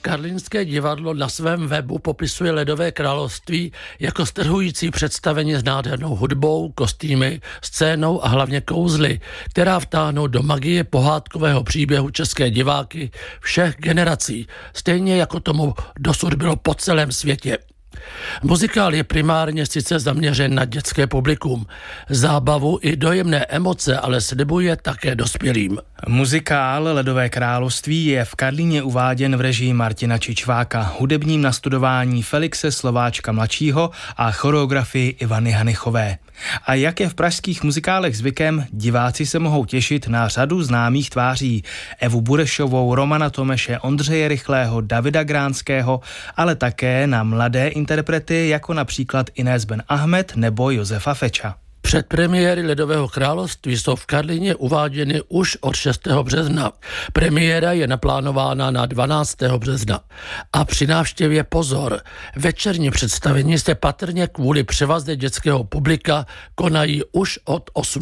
Karlínské divadlo na svém webu popisuje Ledové království jako strhující představení s nádhernou hudbou, kostýmy, scénou a hlavně kouzly, která vtáhnou do magie pohádkového příběhu české diváky všech generací, stejně jako tomu dosud bylo po celém světě. Muzikál je primárně sice zaměřen na dětské publikum. Zábavu i dojemné emoce ale slibuje také dospělým. Muzikál Ledové království je v Karlíně uváděn v režii Martina Čičváka, hudebním nastudování Felixe Slováčka mladšího a choreografii Ivany Hanychové. A jak je v pražských muzikálech zvykem, diváci se mohou těšit na řadu známých tváří. Evu Burešovou, Romana Tomeše, Ondřeje Rychlého, Davida Gránského, ale také na mladé interprety jako například Inés Ben Ahmed nebo Josefa Feča. Předpremiéry Ledového království jsou v Karlíně uváděny už od 6. března. Premiéra je naplánována na 12. března. A při návštěvě pozor, večerní představení se patrně kvůli převaze dětského publika konají už od 8.